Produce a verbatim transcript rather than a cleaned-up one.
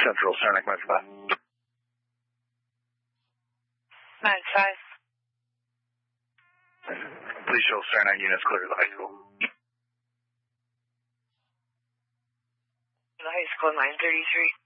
Central, Saranac, nine five. nine five. Please show Saranac units clear to the high school. The high school, nine thirty-three.